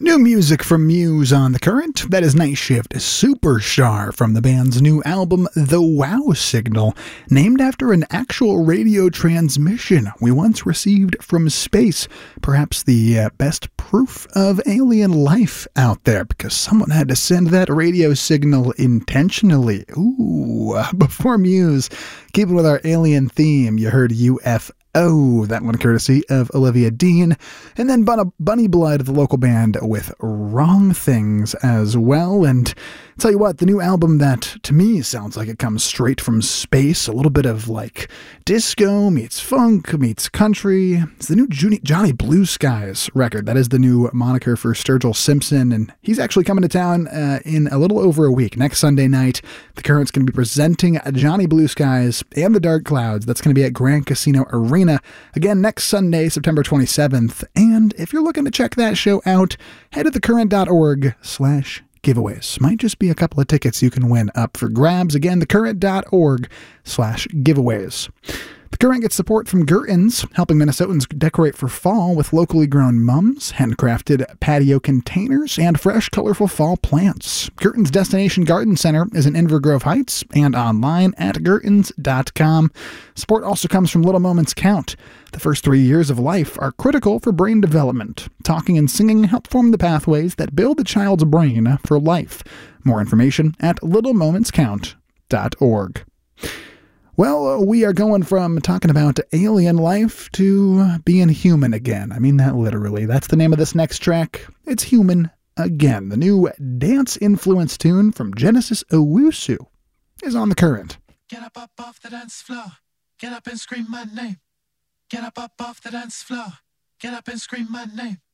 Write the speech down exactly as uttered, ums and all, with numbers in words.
New music from Muse on The Current. That is Night Shift Superstar from the band's new album, The Wow Signal, named after an actual radio transmission we once received from space. Perhaps the uh, best proof of alien life out there, because someone had to send that radio signal intentionally. Ooh, before Muse, keeping with our alien theme, you heard U F O. Oh, that one courtesy of Olivia Dean. And then Bun- Bunny Blood, the local band, with Wrong Things as well. And tell you what, the new album that to me sounds like it comes straight from space, a little bit of like disco meets funk meets country. It's the new Johnny, Johnny Blue Skies record. That is the new moniker for Sturgill Simpson. And he's actually coming to town uh, in a little over a week. Next Sunday night, The Current's going to be presenting Johnny Blue Skies and the Dark Clouds. That's going to be at Grand Casino Arena. Again, next Sunday, September twenty-seventh. And if you're looking to check that show out, head to thecurrent.org slash giveaways. Might just be a couple of tickets you can win up for grabs. Again, thecurrent.org slash giveaways. The Current gets support from Gertens, helping Minnesotans decorate for fall with locally grown mums, handcrafted patio containers, and fresh, colorful fall plants. Gertens Destination Garden Center is in Inver Grove Heights and online at gertens dot com. Support also comes from Little Moments Count. The first three years of life are critical for brain development. Talking and singing help form the pathways that build the child's brain for life. More information at little moments count dot org. Well, we are going from talking about alien life to being human again. I mean that literally. That's the name of this next track. It's Human Again. The new dance-influenced tune from Genesis Owusu is on The Current. Get up, up off the dance floor. Get up and scream my name. Get up, up off the dance floor. Get up and scream my name.